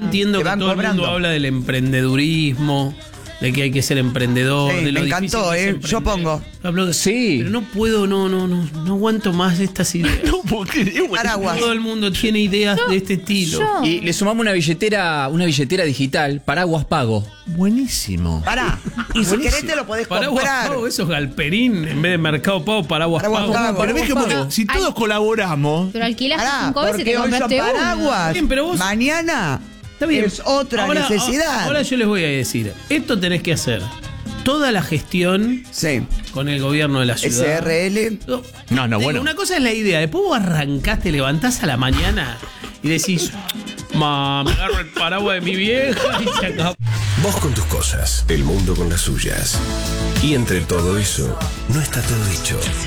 Entiendo que todo el mundo habla del emprendedurismo, de que hay que ser emprendedor. Sí, de lo me encantó, yo pongo. Sí. Pero no puedo, no aguanto más estas ideas. No, porque Paraguas. Todo el mundo tiene ideas de este estilo. Y le sumamos una billetera digital, Paraguas Pago. Buenísimo. Pará. Y si querés te lo podés Paraguas comprar. Pago, eso es Galperín, en vez de Mercado Pago, Paraguas Pago. Para mí es que porque si todos colaboramos. Pero alquilaste Pará, 5 veces y te porque hoy son compraste uno. paraguas. Bien, pero vos- Mañana Está bien. es otra necesidad. Ahora yo les voy a decir, esto tenés que hacer toda la gestión Sí. con el gobierno de la ciudad. SRL. No, bueno. Una cosa es la idea, después vos arrancás, te levantás a la mañana y decís, me agarro el paraguas de mi vieja y se acabó. Vos con tus cosas, el mundo con las suyas. Y entre todo eso, no está todo dicho.